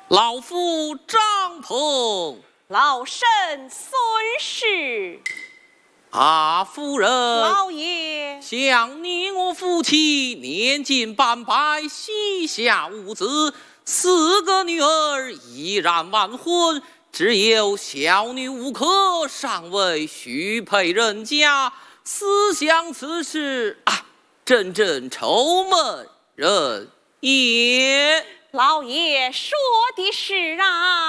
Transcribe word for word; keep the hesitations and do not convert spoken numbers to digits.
老夫张鹏， 老身孙氏。 啊，夫人， 老爷， 想你我夫妻年近半百，膝下无子，四个女儿依然晚婚，只有小女无可，尚未许配人家。思想此事啊，阵阵愁闷人也。 老爷说的是啊。